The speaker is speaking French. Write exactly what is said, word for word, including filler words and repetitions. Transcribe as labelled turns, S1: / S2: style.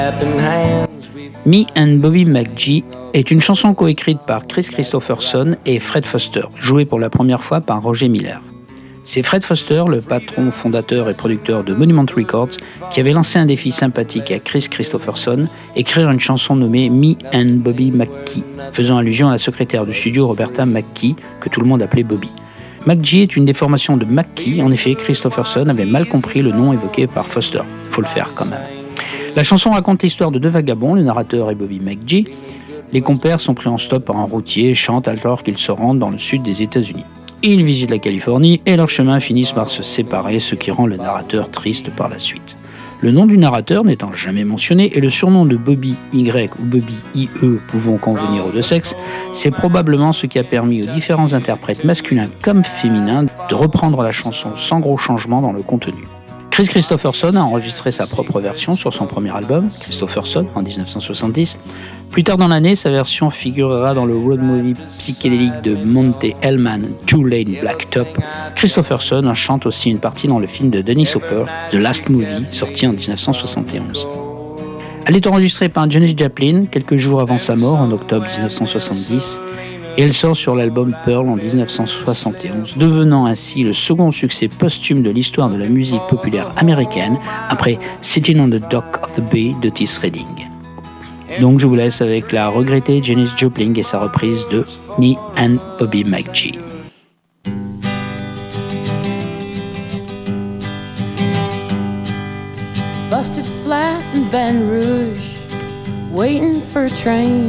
S1: Me and Bobby McGee est une chanson coécrite par Kris Kristofferson et Fred Foster, jouée pour la première fois par Roger Miller. C'est Fred Foster, le patron fondateur et producteur de Monument Records, qui avait lancé un défi sympathique à Kris Kristofferson, écrire une chanson nommée Me and Bobby McGee, faisant allusion à la secrétaire du studio Roberta McKee, que tout le monde appelait Bobby. McGee est une déformation de McKee, en effet Kristofferson avait mal compris le nom évoqué par Foster. Faut le faire quand même. La chanson raconte l'histoire de deux vagabonds, le narrateur et Bobby McGee. Les compères sont pris en stop par un routier et chantent alors qu'ils se rendent dans le sud des États-Unis. Ils visitent la Californie et leurs chemins finissent par se séparer, ce qui rend le narrateur triste par la suite. Le nom du narrateur n'étant jamais mentionné et le surnom de Bobby Y ou Bobby I E pouvant convenir aux deux sexes, c'est probablement ce qui a permis aux différents interprètes masculins comme féminins de reprendre la chanson sans gros changement dans le contenu. Kris Kristofferson a enregistré sa propre version sur son premier album, Kristofferson, en dix-neuf cent soixante-dix. Plus tard dans l'année, sa version figurera dans le road movie psychédélique de Monte Hellman, Two Lane Blacktop. Kristofferson chante aussi une partie dans le film de Dennis Hopper, The Last Movie, sorti en dix-neuf cent soixante et onze. Elle est enregistrée par Janis Joplin quelques jours avant sa mort, en octobre dix-neuf cent soixante-dix, et elle sort sur l'album Pearl en dix-neuf cent soixante et onze, devenant ainsi le second succès posthume de l'histoire de la musique populaire américaine, après Sitting on the Dock of the Bay d'Otis Redding. Donc je vous laisse avec la regrettée Janis Joplin et sa reprise de Me and Bobby McGee.
S2: Busted flat in Baton Rouge, waiting for a train.